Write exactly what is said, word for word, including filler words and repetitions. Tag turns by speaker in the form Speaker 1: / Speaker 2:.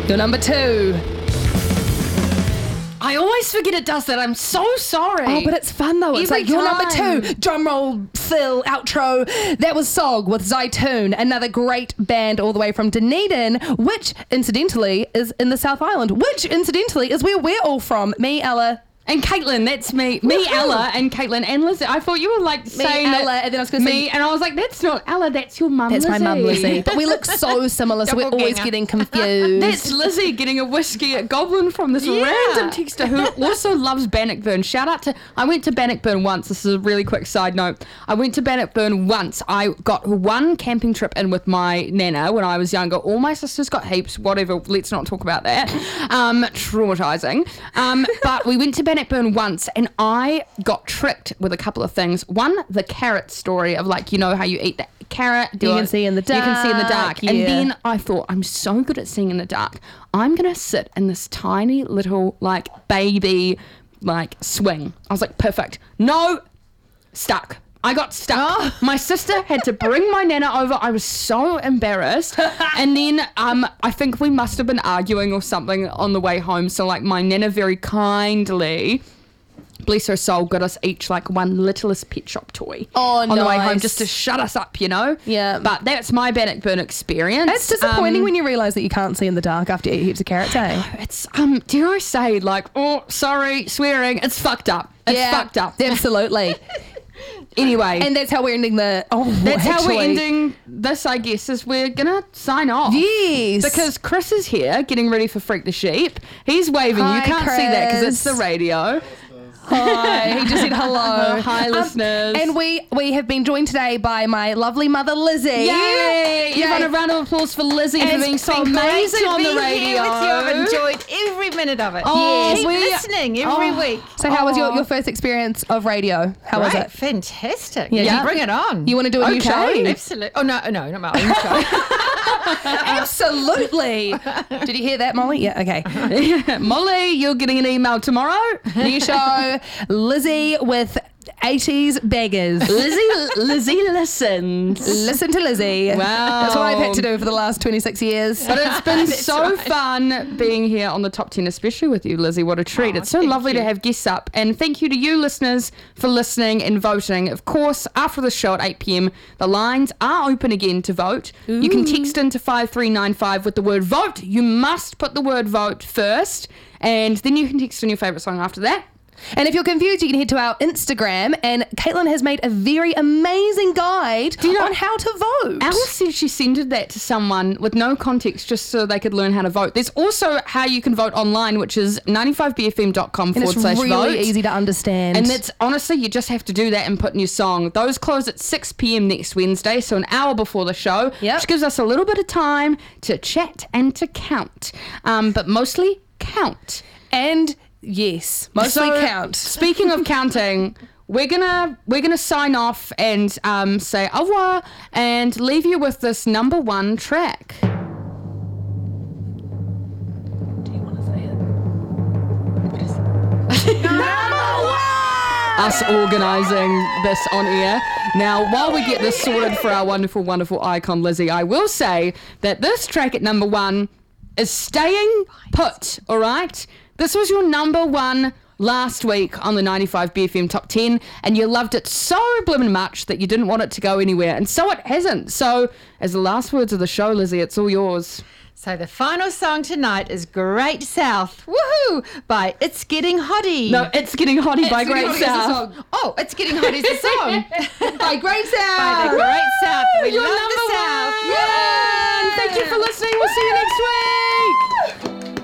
Speaker 1: Your number two.
Speaker 2: I always forget it does that. I'm so sorry.
Speaker 1: Oh, but it's fun though. It's
Speaker 2: Every
Speaker 1: like your number
Speaker 2: time.
Speaker 1: two. Drum roll, fill, outro. That was Sog with Zaytoon, another great band all the way from Dunedin, which incidentally is in the South Island, which incidentally is where we're all from. Me, Ella.
Speaker 2: And Caitlin, that's me. Me,
Speaker 1: Woohoo.
Speaker 2: Ella, and Caitlin. And Lizzie. I thought you were like
Speaker 1: Me,
Speaker 2: saying
Speaker 1: Ella,
Speaker 2: that
Speaker 1: and then I was going to
Speaker 2: me,
Speaker 1: say...
Speaker 2: and I was like, that's not Ella, that's your mum,
Speaker 1: That's
Speaker 2: Lizzie.
Speaker 1: my mum, Lizzie. But we look so similar, so we're always
Speaker 3: Doppelganger.
Speaker 1: getting confused.
Speaker 2: That's Lizzie getting a whiskey at Goblin from this
Speaker 3: Yeah.
Speaker 2: random texter who also loves Bannockburn. Shout out to... I went to Bannockburn once. This is a really quick side note. I went to Bannockburn once. I got one camping trip in with my nana when I was younger. All my sisters got heaps. Whatever. Let's not talk about that. Um, traumatising. Um, but we went to Bannockburn once and I got tricked with a couple of things. One, the carrot story of like, you know how you eat the carrot. do
Speaker 1: You can
Speaker 2: it-
Speaker 1: see in the
Speaker 2: You can see in the dark.
Speaker 1: dark,
Speaker 2: And
Speaker 1: yeah.
Speaker 2: then I thought, I'm so good at seeing in the dark. I'm going to sit in this tiny little like baby like swing. I was like, perfect. No, stuck. I got stuck.
Speaker 3: Oh.
Speaker 2: My sister had to bring my nana over. I was so embarrassed. And then um, I think we must have been arguing or something on the way home. So like my nana very kindly, bless her soul, got us each like one littlest pet shop toy
Speaker 1: Oh,
Speaker 2: on the way home
Speaker 1: nice.
Speaker 2: just to shut us up, you know?
Speaker 1: Yeah.
Speaker 2: But that's my Bannockburn experience.
Speaker 1: It's disappointing
Speaker 2: Um,
Speaker 1: when you realise that you can't see in the dark after you eat heaps of carrots, eh?
Speaker 2: It's, um, dare I say, like, oh, sorry, swearing, it's fucked up. It's
Speaker 1: Yeah,
Speaker 2: fucked up.
Speaker 1: Absolutely.
Speaker 2: Anyway,
Speaker 1: And that's how we're ending the... Oh,
Speaker 2: that's how we're
Speaker 1: actually-
Speaker 2: ending this, I guess, is we're going to sign off.
Speaker 1: Yes.
Speaker 2: Because Chris is here getting ready for Freak the Sheep. He's waving.
Speaker 1: Hi,
Speaker 2: you can't see that because it's
Speaker 1: Chris.
Speaker 2: the radio.
Speaker 1: Hi, he just said hello.
Speaker 2: Hi,
Speaker 1: Um,
Speaker 2: listeners.
Speaker 1: and we we have been joined today by my lovely mother, Lizzie.
Speaker 2: Yay!
Speaker 1: Yay.
Speaker 2: Everyone, a round of applause for Lizzie for
Speaker 3: And
Speaker 2: being
Speaker 3: it's
Speaker 2: so
Speaker 3: been great
Speaker 2: amazing
Speaker 3: to
Speaker 2: on
Speaker 3: be
Speaker 2: the radio.
Speaker 3: here with you. I've enjoyed every minute of it.
Speaker 2: Oh,
Speaker 3: Keep
Speaker 2: we-
Speaker 3: listening every
Speaker 2: oh.
Speaker 3: week.
Speaker 1: So how was your,
Speaker 2: Aw.
Speaker 1: your first experience of radio? How was
Speaker 3: Great,
Speaker 1: it?
Speaker 3: fantastic.
Speaker 1: Yeah.
Speaker 3: Yeah, bring it on.
Speaker 1: You want to do a new
Speaker 2: Okay.
Speaker 1: show?
Speaker 3: Absolutely. Oh no, no, not my own show.
Speaker 1: Absolutely. Did you hear that, Molly? Yeah, okay.
Speaker 2: Molly, you're getting an email tomorrow.
Speaker 1: New show, Lizzie with eighties beggars.
Speaker 2: Lizzie, Lizzie listens.
Speaker 1: Listen to Lizzie.
Speaker 2: Wow.
Speaker 1: That's what I've had to do for the last twenty-six years.
Speaker 2: But it's been so fun being here on the top ten, especially with you, Lizzie. What a treat.
Speaker 3: Oh,
Speaker 2: it's so
Speaker 3: thank
Speaker 2: lovely
Speaker 3: you.
Speaker 2: to have guests up. And thank you to you listeners for listening and voting. Of course, after the show at eight p.m, the lines are open again to vote. You can text into five three nine five with the word vote. You must put the word vote first, and then you can text in your favourite song after that.
Speaker 1: And if you're confused, you can head to our Instagram, and Caitlin has made a very amazing guide
Speaker 2: you know-
Speaker 1: on how to vote.
Speaker 2: Alice said she sent that to someone with no context just so they could learn how to vote. There's also how you can vote online, which is ninety-five b f m dot com
Speaker 1: and
Speaker 2: forward
Speaker 1: it's
Speaker 2: slash
Speaker 1: really
Speaker 2: vote.
Speaker 1: easy to understand.
Speaker 2: And that's honestly, you just have to do that and put in your song. Those close at six p.m. next Wednesday, so an hour before the show,
Speaker 1: Yep.
Speaker 2: which gives us a little bit of time to chat and to count. Um, but mostly count.
Speaker 1: And yes, mostly
Speaker 2: So,
Speaker 1: count.
Speaker 2: Speaking of counting, we're gonna we're gonna sign off and um, say au revoir and leave you with this number one track.
Speaker 1: Do you want to say it?
Speaker 2: Us organising this on air. Now, while we get this sorted for our wonderful, wonderful icon Lizzie, I will say that this track at number one is Staying Put, all right? This was your number one last week on the ninety-five B F M Top ten, and you loved it so blimmin' much that you didn't want it to go anywhere, and so it hasn't. So, as the last words of the show, Lizzie, it's all yours.
Speaker 3: So the final song tonight is Great South, woohoo, by It's Getting Hottie.
Speaker 2: No, It's Getting Hottie by
Speaker 1: It's Getting
Speaker 2: Great
Speaker 1: Hottie is the
Speaker 2: South.
Speaker 1: song.
Speaker 3: Oh, It's Getting Hottie is the song.
Speaker 1: By Great Sound.
Speaker 3: By the Great South. We
Speaker 2: You're
Speaker 3: love
Speaker 2: number
Speaker 3: the South.